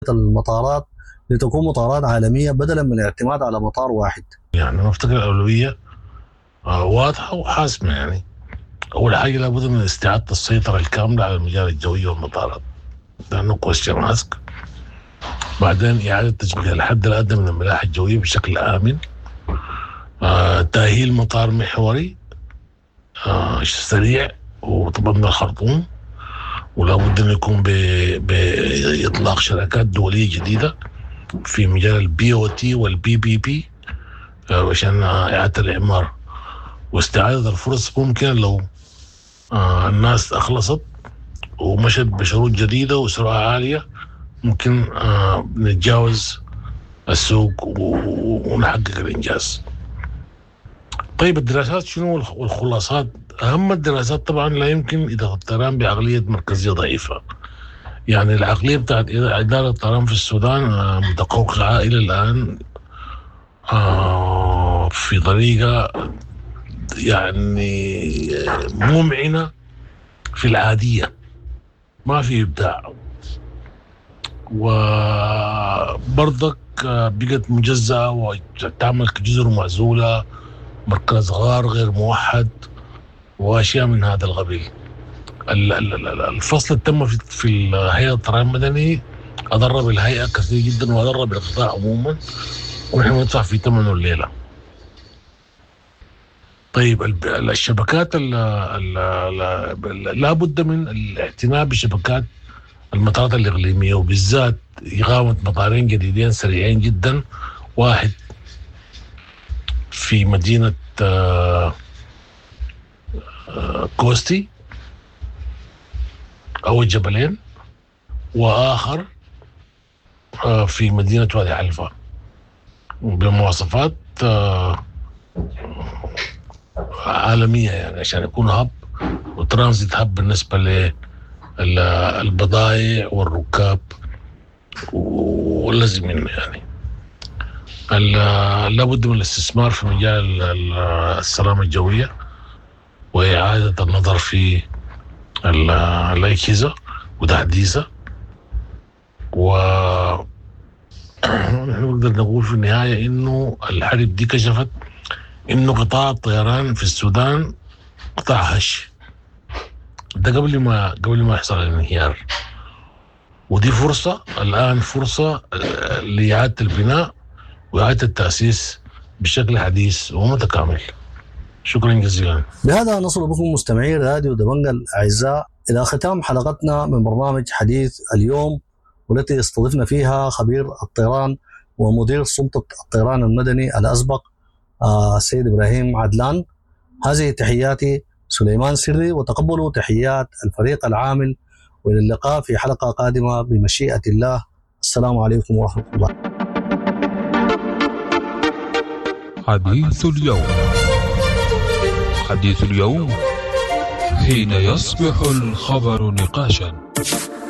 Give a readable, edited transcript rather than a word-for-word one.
المطارات لتكون مطارات عالمية بدلا من الاعتماد على مطار واحد؟ يعني أنا أفتكر الأولوية واضحة وحاسمة. يعني أول حاجة لابد من استعادة السيطرة الكاملة على المجال الجوي والمطارات، لأنه كويستشن ماسك. بعدين إعادة تشغيل الحد الأدنى من الملاحة الجوية بشكل آمن. تأهيل مطار محوري سريع وطبعا من الخرطوم، ولا بد أن يكون بإطلاق شراكات دولية جديدة في مجال البي او تي والبي بي بي عشان إعادة الإعمار واستعادة الفرص. ممكن لو الناس أخلصت ومشت بشروط جديدة وسرعة عالية ممكن نتجاوز السوق ونحقق الإنجاز. طيب الدراسات شنو والخلاصات؟ أهم الدراسات طبعا لا يمكن إدارة الطيران بعقلية مركزية ضعيفة. يعني العقلية بتاعت إدارة الطيران في السودان متقوقعة إلى الآن في طريقة يعني ممعنة في العادية، ما في إبداع، وبرضك بقت مجزأة وتعمل كجزر معزولة، مركز غار غير موحد وأشياء من هذا القبيل. الفصل اللي تم في الهيئة الطيران المدني أضر بالهيئة كثير جدا وأضر بالقطاع عموما، ونحن ندفع في ثمنه الليلة. طيب الشبكات لا بد من الاعتناء بشبكات المطارات الإقليمية، وبالذات إقامة مطارين جديدين سريعين جدا، واحد في مدينة كوستي أو الجبلين، وآخر في مدينة وادي حلفا بمواصفات عالمية، يعني عشان يكون هب وترانزيت هب بالنسبة للبضائع والركاب واللازم منه. يعني لابد من الاستثمار في مجال السلامة الجوية وإعادة النظر في الأجهزة وتحديثها، ونحن نقدر نقول في النهاية إنه الحرب دي كشفت إنه قطاع الطيران في السودان قطاع هش. ده قبل ما يحصل الانهيار، ودي فرصة الآن، فرصة لإعادة البناء وإعادة التأسيس بشكل حديث ومتكامل. شكرا جزيلا. بهذا نصل بكم مستمعي راديو دبنجة الأعزاء إلى ختام حلقتنا من برنامج حديث اليوم، والتي استضفنا فيها خبير الطيران ومدير سلطة الطيران المدني الأسبق السيد إبراهيم عدلان. هذه تحياتي سليمان سري، وتقبلوا تحيات الفريق العامل، وإلى اللقاء في حلقة قادمة بمشيئة الله. السلام عليكم ورحمة الله. حديث اليوم. حديث اليوم حين يصبح الخبر نقاشا.